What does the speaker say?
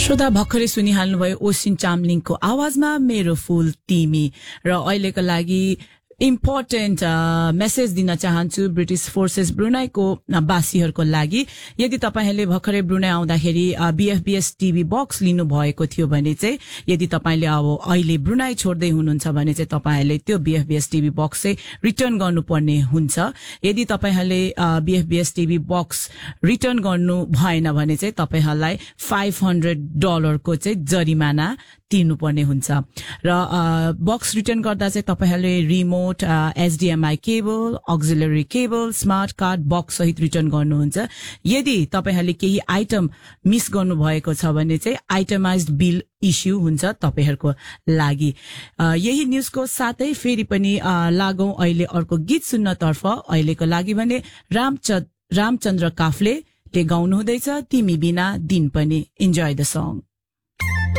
श्रोता भर्खरै सुनिहाल्नुभयो ओसिन चामलिङको आवाजमा मेरो फूल तिमी र अहिलेको लागि इम्पोर्टेन्ट मेसेज दिन चाहन्छु ब्रिटिश फोर्सेस ब्रुनाईको वासीहरूको लागि। यदि तपाईहरूले भर्खरै ब्रुनाई आउँदाखेरि बीएफबीएस टीभी बक्स लिनु भएको थियो भने चाहिँ यदि तपाईले अब अहिले ब्रुनाई छोड्दै हुनुहुन्छ भने चाहिँ तपाईहरूले त्यो बीएफबीएस टीभी बक्स चाहिँ रिटर्न गर्नुपर्ने हुन्छ। यदि तपाईहरूले बीएफबीएस टीभी बक्स रिटर्न गर्नु भएन भने चाहिँ तपाईहरूलाई $500 को चाहिँ जरिमाना तिर्नुपर्ने हुन्छ र बक्स रिटर्न गर्दा चाहिँ तपाईहरूले remote HDMI cable अक्सिलरी cable smart card box सहित रिटर्न गर्नुहुन्छ। यदि तपाईहरूले केही आइटम मिस गर्नु भएको छ भने चाहिँ आइटमाइज्ड बिल इस्यु हुन्छ तपाईहरूको लागि। यही न्यूजको साथै फेरि पनि लागौं अहिले अर्को गीत सुन्नतर्फ। अहिलेको लागि भने रामचन्द्र काफ्लेले गाउनु हुँदैछ तिमी बिना दिन पनि। Enjoy the song.